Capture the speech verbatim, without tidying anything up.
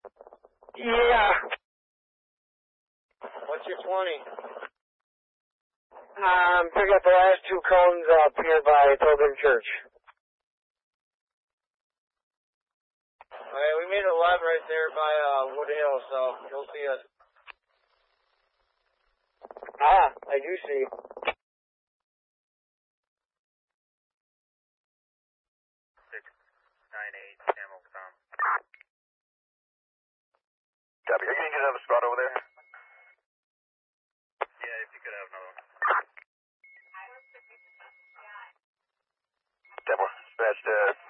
Yeah. What's your twenty? Um, pick up the last two cones up here by Pilgrim Church. Alright, we made a left right there by uh, Wood Hill, so you'll see us. Ah, I do see. six nine eight, Hamilton. Copy. Are you going to get another spot over there? Yeah, if you could have another one. Demo. Dispatch to